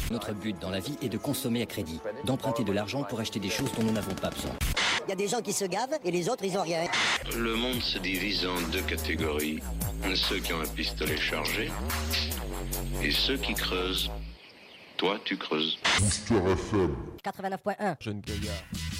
Notre but dans la vie est de consommer à crédit, d'emprunter de l'argent pour acheter des choses dont nous n'avons pas besoin. Il y a des gens qui se gavent et les autres, ils ont rien. Le monde se divise en deux catégories. Ceux qui ont un pistolet chargé et ceux qui creusent. Toi, tu creuses. Booster FM. 89.1. Jeune gaillard.